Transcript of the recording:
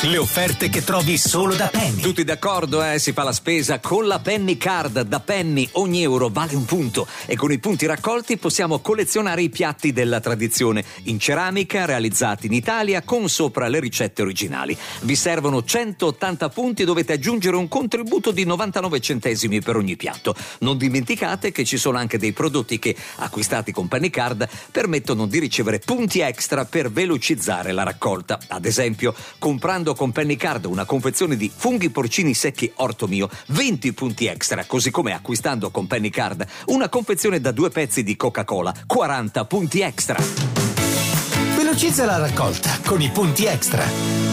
Le offerte che trovi solo da Penny. Tutti d'accordo, Si fa la spesa con la Penny Card. Da Penny ogni euro vale un punto e con i punti raccolti possiamo collezionare i piatti della tradizione in ceramica realizzati in Italia con sopra le ricette originali. Vi servono 180 punti e dovete aggiungere un contributo di 99 centesimi per ogni piatto. Non dimenticate che ci sono anche dei prodotti che, acquistati con Penny Card, permettono di ricevere punti extra per velocizzare la raccolta. Ad esempio, comprando con Penny Card una confezione di funghi porcini secchi Orto Mio, 20 punti extra, così come acquistando con Penny Card una confezione da 2 pezzi di Coca-Cola, 40 punti extra. Velocizza la raccolta con i punti extra.